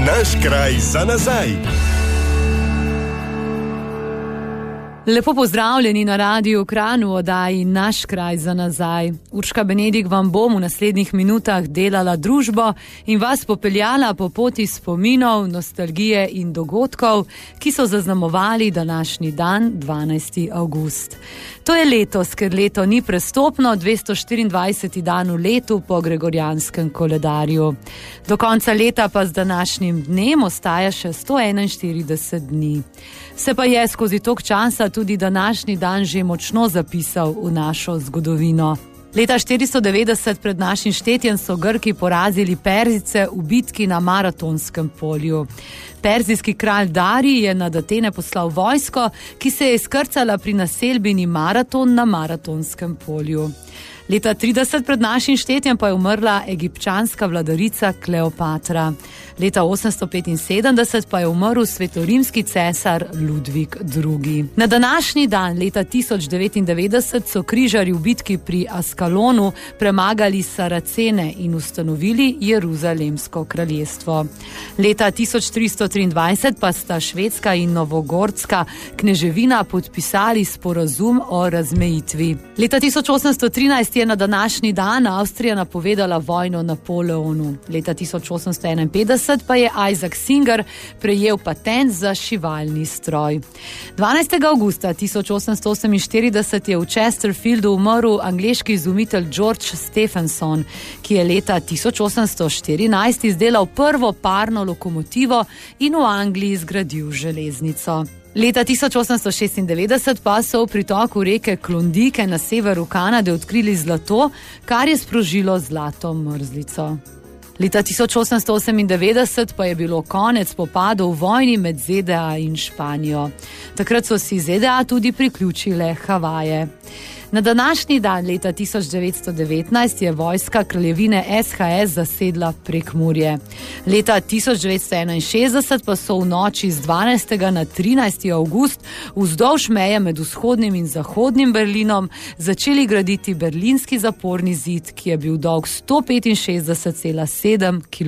Naš kraj za nazaj. Lepo pozdravljeni na Radiu Kranj v oddaji Naš kraj za nazaj. Urška Benedik vam bom v naslednjih minutah delala družbo in vas popeljala po poti spominov, nostalgije in dogodkov, ki so zaznamovali današnji dan, 12. avgust. To je letos, ker leto ni prestopno, 224. dan v letu po gregorjanskem koledarju. Do konca leta pa z današnjim dnem ostaja še 141 dni. Se pa je skozi tok časa tudi današnji dan že močno zapisal v našo zgodovino. Leta 490 pred našim štetjem so Grki porazili Perzijce v bitki na Maratonskem polju. Perzijski kralj Darij je nad Atene poslal vojsko, ki se je izkrcala pri naselbini Maraton na Maratonskem polju. Leta 30 pred našim štetjem pa je umrla egipčanska vladarica Kleopatra. Leta 875 pa je umrl svetorimski cesar Ludvik II. Na današnji dan, leta 1099, so križarji v bitki pri Askalonu premagali Saracene in ustanovili Jeruzalemsko kraljestvo. Leta 1323 pa sta Švedska in Novogorska kneževina podpisali sporazum o razmejitvi. Leta 1813 je na današnji dan Avstrija napovedala vojno Napoleonu. Leta 1851 pa je Isaac Singer prejel patent za šivalni stroj. 12. avgusta 1848 je v Chesterfieldu umrl angleški izumitelj George Stephenson, ki je leta 1814 izdelal prvo parno lokomotivo in v Angliji zgradil železnico. Leta 1896 pa so v pritoku reke Klondike na severu Kanade odkrili zlato, kar je sprožilo zlato mrzlico. Leta 1898 pa je bilo konec spopadov v vojni med ZDA in Španijo. Takrat so si ZDA tudi priključile Havaje. Na današnji dan leta 1919 je vojska kraljevine SHS zasedla Prekmurje. Leta 1961 pa so v noči z 12. na 13. avgust vzdolž meje med vzhodnim in zahodnim Berlinom začeli graditi berlinski zaporni zid, ki je bil dolg 165,7 km.